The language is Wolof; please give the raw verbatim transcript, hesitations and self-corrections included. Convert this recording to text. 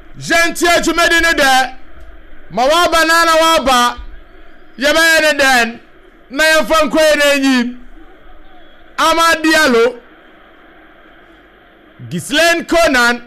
Gentia Chumedi ne de. Mawaba nana waba. Yaba ne den. Na yefan kwe ne nyi. Ama Diallo. Ghislaine Conan.